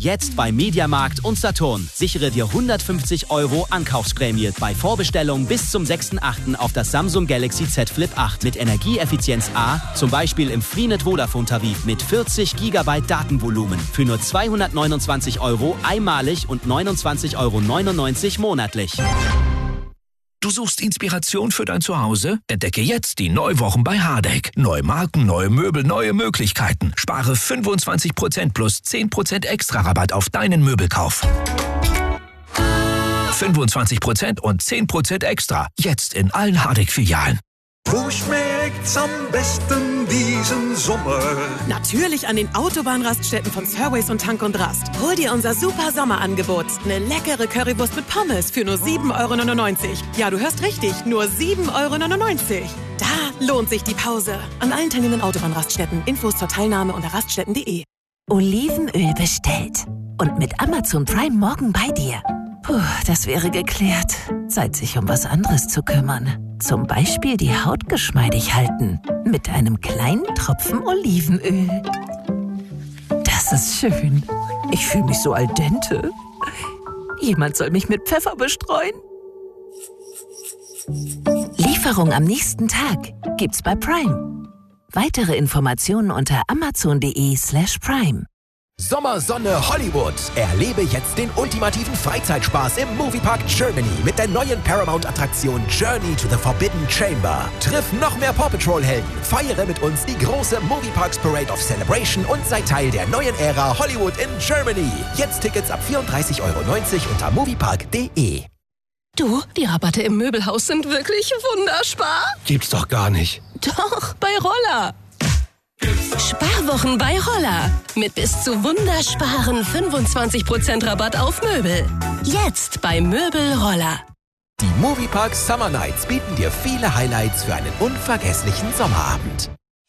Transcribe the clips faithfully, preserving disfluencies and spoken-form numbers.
Jetzt bei Mediamarkt und Saturn. Sichere dir hundertfünfzig Euro Ankaufsprämie bei Vorbestellung bis zum sechsten achten auf das Samsung Galaxy Z Flip acht mit Energieeffizienz A, zum Beispiel im Freenet Vodafone Tarif mit vierzig Gigabyte Datenvolumen für nur zweihundertneunundzwanzig Euro einmalig und neunundzwanzig Euro neunundneunzig monatlich. Du suchst Inspiration für dein Zuhause? Entdecke jetzt die Neuwochen bei Hardegg. Neue Marken, neue Möbel, neue Möglichkeiten. Spare fünfundzwanzig Prozent plus zehn Prozent extra Rabatt auf deinen Möbelkauf. fünfundzwanzig Prozent und zehn Prozent extra. Jetzt in allen Hardegg-Filialen. Wo schmeckt's am besten diesen Sommer? Natürlich an den Autobahnraststätten von Surways und Tank und Rast. Hol dir unser super Sommerangebot. Eine leckere Currywurst mit Pommes für nur sieben Euro neunundneunzig. Ja, du hörst richtig, nur sieben Euro neunundneunzig. Da lohnt sich die Pause. An allen teilnehmenden Autobahnraststätten. Infos zur Teilnahme unter raststätten punkt de. Olivenöl bestellt. Und mit Amazon Prime morgen bei dir. Puh, das wäre geklärt. Zeit, sich um was anderes zu kümmern. Zum Beispiel die Haut geschmeidig halten. Mit einem kleinen Tropfen Olivenöl. Das ist schön. Ich fühle mich so al dente. Jemand soll mich mit Pfeffer bestreuen. Lieferung am nächsten Tag gibt's bei Prime. Weitere Informationen unter amazon.de slash prime. Sommersonne Hollywood. Erlebe jetzt den ultimativen Freizeitspaß im Moviepark Germany mit der neuen Paramount-Attraktion Journey to the Forbidden Chamber. Triff noch mehr Paw Patrol-Helden, feiere mit uns die große Movieparks Parade of Celebration und sei Teil der neuen Ära Hollywood in Germany. Jetzt Tickets ab vierunddreißig Euro neunzig unter moviepark punkt de. Du, die Rabatte im Möbelhaus sind wirklich wunderspar. Gibt's doch gar nicht. Doch, bei Roller. Sparwochen bei Roller. Mit bis zu wundersparen fünfundzwanzig Prozent Rabatt auf Möbel. Jetzt bei Möbel Roller. Die Moviepark Summer Nights bieten dir viele Highlights für einen unvergesslichen Sommerabend.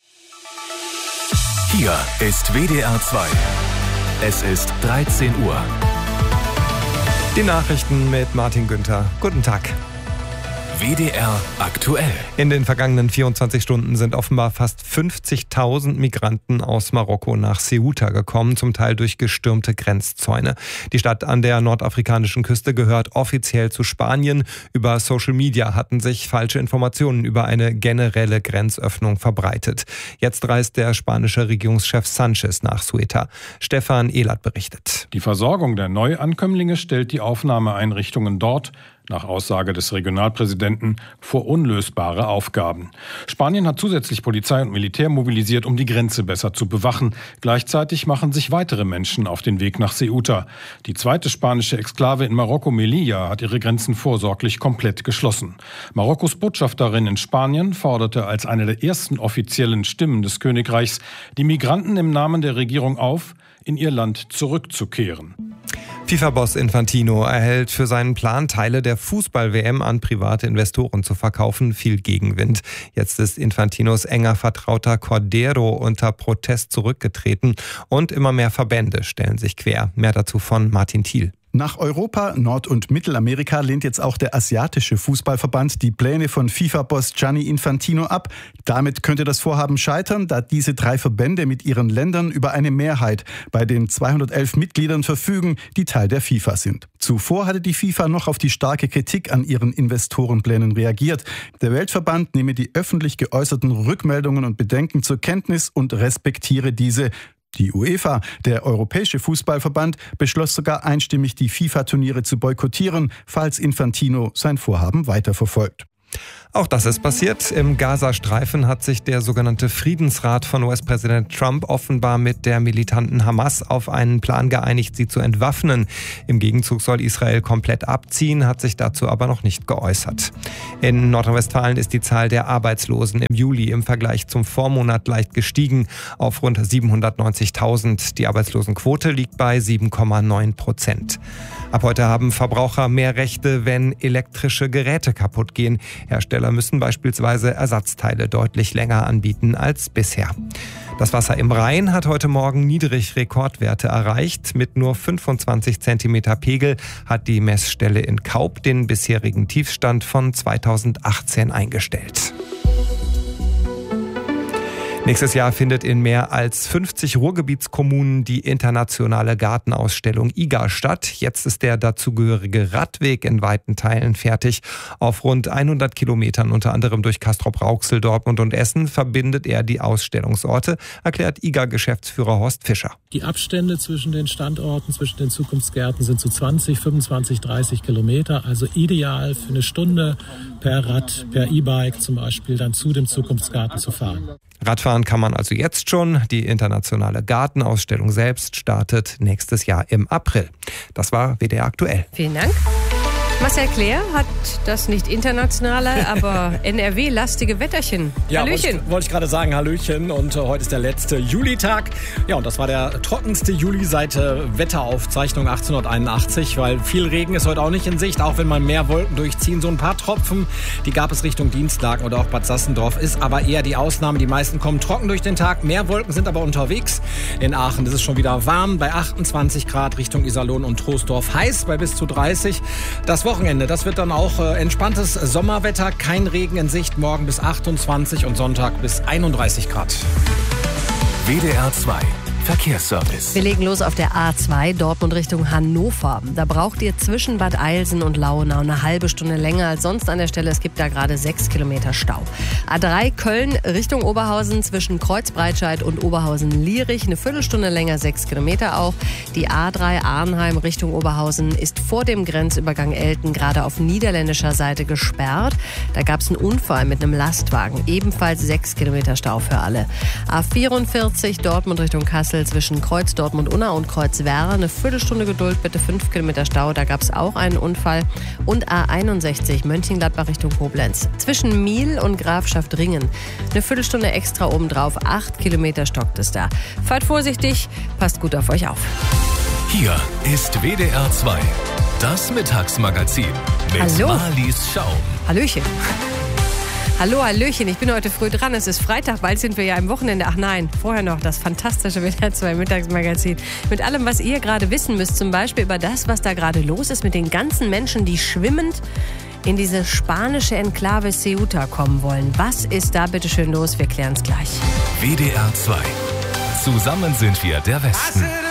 Hier ist W D R zwei. Es ist dreizehn Uhr. Die Nachrichten mit Martin Günther. Guten Tag. W D R aktuell. In den vergangenen vierundzwanzig Stunden sind offenbar fast fünfzigtausend Migranten aus Marokko nach Ceuta gekommen, zum Teil durch gestürmte Grenzzäune. Die Stadt an der nordafrikanischen Küste gehört offiziell zu Spanien. Über Social Media hatten sich falsche Informationen über eine generelle Grenzöffnung verbreitet. Jetzt reist der spanische Regierungschef Sanchez nach Ceuta. Stefan Ehlert berichtet. Die Versorgung der Neuankömmlinge stellt die Aufnahmeeinrichtungen dort, nach Aussage des Regionalpräsidenten, vor unlösbare Aufgaben. Spanien hat zusätzlich Polizei und Militär mobilisiert, um die Grenze besser zu bewachen. Gleichzeitig machen sich weitere Menschen auf den Weg nach Ceuta. Die zweite spanische Exklave in Marokko, Melilla, hat ihre Grenzen vorsorglich komplett geschlossen. Marokkos Botschafterin in Spanien forderte als eine der ersten offiziellen Stimmen des Königreichs die Migranten im Namen der Regierung auf, in ihr Land zurückzukehren. FIFA-Boss Infantino erhält für seinen Plan, Teile der Fußball-W M an private Investoren zu verkaufen, viel Gegenwind. Jetzt ist Infantinos enger Vertrauter Cordero unter Protest zurückgetreten und immer mehr Verbände stellen sich quer. Mehr dazu von Martin Thiel. Nach Europa, Nord- und Mittelamerika lehnt jetzt auch der asiatische Fußballverband die Pläne von FIFA-Boss Gianni Infantino ab. Damit könnte das Vorhaben scheitern, da diese drei Verbände mit ihren Ländern über eine Mehrheit bei den zweihundertelf Mitgliedern verfügen, die Teil der FIFA sind. Zuvor hatte die FIFA noch auf die starke Kritik an ihren Investorenplänen reagiert. Der Weltverband nehme die öffentlich geäußerten Rückmeldungen und Bedenken zur Kenntnis und respektiere diese. Die UEFA, der Europäische Fußballverband, beschloss sogar einstimmig, die FIFA-Turniere zu boykottieren, falls Infantino sein Vorhaben weiterverfolgt. Auch das ist passiert. Im Gazastreifen hat sich der sogenannte Friedensrat von U S-Präsident Trump offenbar mit der militanten Hamas auf einen Plan geeinigt, sie zu entwaffnen. Im Gegenzug soll Israel komplett abziehen, hat sich dazu aber noch nicht geäußert. In Nordrhein-Westfalen ist die Zahl der Arbeitslosen im Juli im Vergleich zum Vormonat leicht gestiegen auf rund siebenhundertneunzigtausend. Die Arbeitslosenquote liegt bei sieben Komma neun Prozent. Ab heute haben Verbraucher mehr Rechte, wenn elektrische Geräte kaputt gehen. Hersteller müssen beispielsweise Ersatzteile deutlich länger anbieten als bisher. Das Wasser im Rhein hat heute Morgen Niedrigrekordwerte erreicht. Mit nur fünfundzwanzig Zentimeter Pegel hat die Messstelle in Kaub den bisherigen Tiefstand von zweitausendachtzehn eingestellt. Nächstes Jahr findet in mehr als fünfzig Ruhrgebietskommunen die internationale Gartenausstellung I G A statt. Jetzt ist der dazugehörige Radweg in weiten Teilen fertig. Auf rund hundert Kilometern, unter anderem durch Castrop-Rauxel, Dortmund und Essen, verbindet er die Ausstellungsorte, erklärt I G A-Geschäftsführer Horst Fischer. Die Abstände zwischen den Standorten, zwischen den Zukunftsgärten sind so zwanzig, fünfundzwanzig, dreißig Kilometer. Also ideal für eine Stunde per Rad, per E-Bike zum Beispiel dann zu dem Zukunftsgarten zu fahren. Radfahren kann man also jetzt schon. Die internationale Gartenausstellung selbst startet nächstes Jahr im April. Das war W D R aktuell. Vielen Dank. Marcel Claire hat das nicht internationale, aber N R W-lastige Wetterchen. Ja, Hallöchen. wollte ich, wollte ich gerade sagen, Hallöchen. Und äh, heute ist der letzte Julitag. Ja, und das war der trockenste Juli seit äh, Wetteraufzeichnung achtzehnhunderteinundachtzig, weil viel Regen ist heute auch nicht in Sicht, auch wenn mal mehr Wolken durchziehen. So ein paar Tropfen, die gab es Richtung Dienstlaken oder auch Bad Sassendorf, ist aber eher die Ausnahme. Die meisten kommen trocken durch den Tag. Mehr Wolken sind aber unterwegs. In Aachen ist es schon wieder warm, bei achtundzwanzig Grad Richtung Iserlohn und Troisdorf. Heiß bei bis zu dreißig. Das Wochenende, das wird dann auch äh, entspanntes Sommerwetter, kein Regen in Sicht, morgen bis achtundzwanzig und Sonntag bis einunddreißig Grad. W D R zwei Verkehrsservice. Wir legen los auf der A zwei, Dortmund Richtung Hannover. Da braucht ihr zwischen Bad Eilsen und Launau eine halbe Stunde länger als sonst an der Stelle. Es gibt da gerade sechs Kilometer Stau. A drei, Köln Richtung Oberhausen zwischen Kreuzbreitscheid und Oberhausen-Lierich. Eine Viertelstunde länger, sechs Kilometer auch. Die A drei, Arnheim Richtung Oberhausen ist vor dem Grenzübergang Elten gerade auf niederländischer Seite gesperrt. Da gab es einen Unfall mit einem Lastwagen. Ebenfalls sechs Kilometer Stau für alle. A vierundvierzig, Dortmund Richtung Kassel zwischen Kreuz Dortmund-Unna und Kreuz Werra. Eine Viertelstunde Geduld, bitte fünf Kilometer Stau. Da gab es auch einen Unfall. Und A einundsechzig, Mönchengladbach Richtung Koblenz. Zwischen Miel und Grafschaft Ringen. Eine Viertelstunde extra obendrauf. Acht Kilometer stockt es da. Fahrt vorsichtig, passt gut auf euch auf. Hier ist W D R zwei, das Mittagsmagazin mit Hallo. Marlies Schaum. Hallöchen. Hallo, Hallöchen, ich bin heute früh dran. Es ist Freitag, bald sind wir ja im Wochenende. Ach nein, vorher noch das fantastische W D R zwei Mittagsmagazin. Mit allem, was ihr gerade wissen müsst, zum Beispiel über das, was da gerade los ist mit den ganzen Menschen, die schwimmend in diese spanische Enklave Ceuta kommen wollen. Was ist da bitte schön los? Wir klären es gleich. W D R zwei. Zusammen sind wir der Westen.